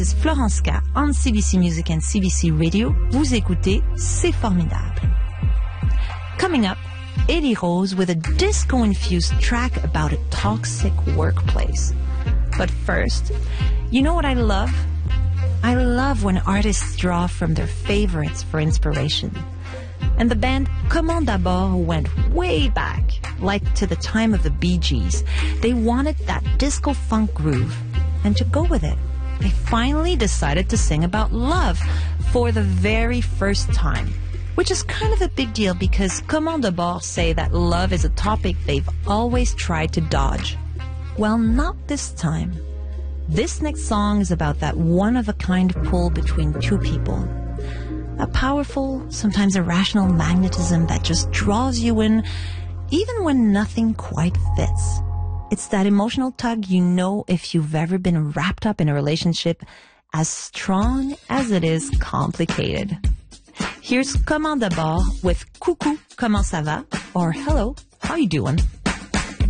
C'est Florence K on CBC Music and CBC Radio. Vous écoutez C'est Formidable. Coming up, Eddie Rose with a disco-infused track about a toxic workplace. But first, you know what I love? I love when artists draw from their favorites for inspiration. And the band Comment d'abord went way back, like to the time of the Bee Gees. They wanted that disco funk groove. And to go with it, they finally decided to sing about love for the very first time. Which is kind of a big deal because Comment d'abord say that love is a topic they've always tried to dodge. Well, not this time. This next song is about that one-of-a-kind pull between two people. A powerful, sometimes irrational magnetism that just draws you in, even when nothing quite fits. It's that emotional tug you know if you've ever been wrapped up in a relationship as strong as it is complicated. Here's Comment d'abord with Coucou, comment ça va? Or Hello, how you doing?